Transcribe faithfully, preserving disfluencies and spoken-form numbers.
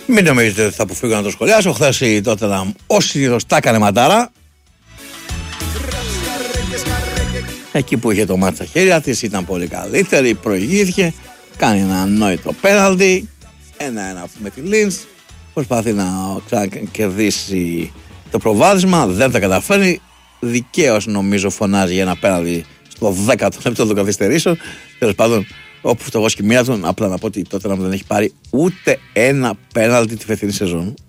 Μην νομίζετε ότι θα αποφύγω να το σχολιάσω. Χθες η Τότεναμ ως συνήθως τα έκανε μαντάρα. Εκεί που είχε το μάτι στα χέρια της ήταν πολύ καλύτερη, προηγήθηκε, κάνει ένα ανόητο πέναλτι, ένα-ένα με τη Λίνς, προσπαθεί να ξανακερδίσει το προβάδισμα, δεν τα καταφέρνει, δικαίως νομίζω φωνάζει για ένα πέναλτι στο δέκατο λεπτό των καθυστερήσεων. Τέλος πάντων, όπου φτωχός και μία του, απλά να πω ότι τότε δεν έχει πάρει ούτε ένα πέναλτι τη φετινή σεζόν.